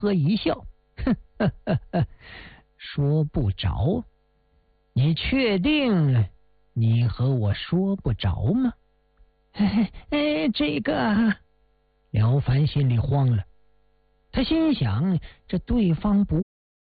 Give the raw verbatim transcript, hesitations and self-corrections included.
呵一笑，哼呵呵呵，说不着？你确定你和我说不着吗？哎哎，这个廖凡心里慌了，他心想这对方不